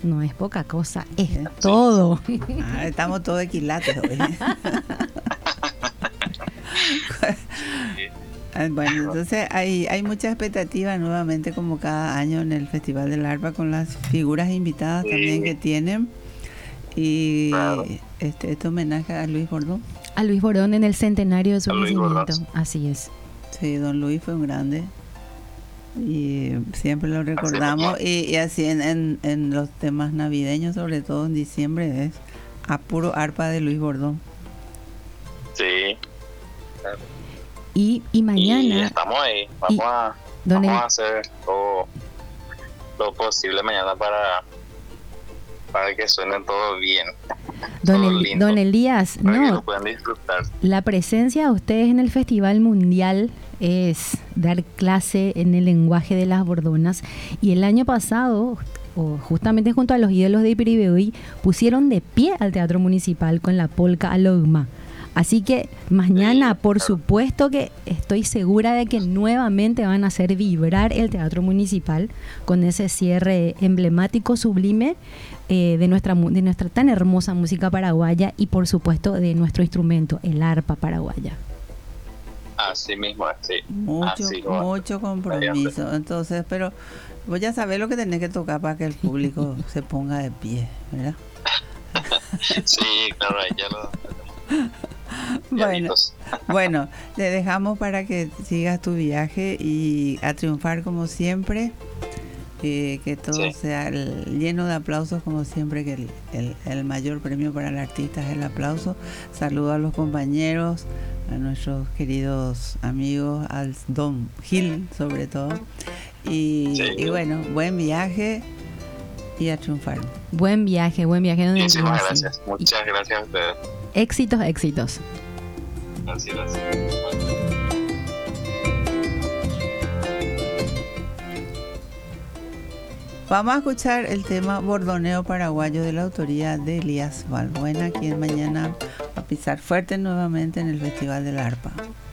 no es poca cosa, es Sí. todo. Estamos todos equilates hoy. Bueno, entonces hay mucha expectativa nuevamente como cada año en el Festival del Arpa con las figuras invitadas también que tienen. Y Claro. este homenaje a Luis Bordón. A Luis Bordón en el centenario de su A Luis nacimiento. Bordón. Así es. Sí, don Luis fue un grande y siempre lo recordamos. Y así en los temas navideños, sobre todo en diciembre, es a puro arpa de Luis Bordón. Sí. Y Y mañana, estamos ahí. Y- Vamos don a hacer todo lo posible mañana para que suene todo bien. todo lindo. don Elías, Para que no, lo puedan disfrutar. la presencia de ustedes en el Festival Mundial es dar clase en el lenguaje de las bordonas. Y el año pasado, o justamente junto a los ídolos de Ipiribebuy, pusieron de pie al Teatro Municipal con la polca Alogma. Así que mañana, por supuesto que estoy segura de que nuevamente van a hacer vibrar el Teatro Municipal con ese cierre emblemático, sublime, de nuestra tan hermosa música paraguaya y por supuesto de nuestro instrumento, el arpa paraguaya. Así mismo, sí. Mucho, Así va. mucho compromiso. Entonces, pero vos ya sabés lo que tenés que tocar para que el público se ponga de pie, ¿verdad? Sí, claro, ahí ya lo... Bueno, bueno, te dejamos para que sigas tu viaje y a triunfar como siempre. Que todo sea lleno de aplausos como siempre, que el mayor premio para el artista es el aplauso. Saludo a los compañeros, a nuestros queridos amigos, al Don Gil sobre todo. Y bueno, buen viaje y a triunfar. Buen viaje, don Elías. Muchísimas gracias. Muchas gracias a ustedes. Éxitos, éxitos. Gracias. Vamos a escuchar el tema Bordoneo Paraguayo de la autoría de Elías Balbuena, quien mañana va a pisar fuerte nuevamente en el Festival del Arpa.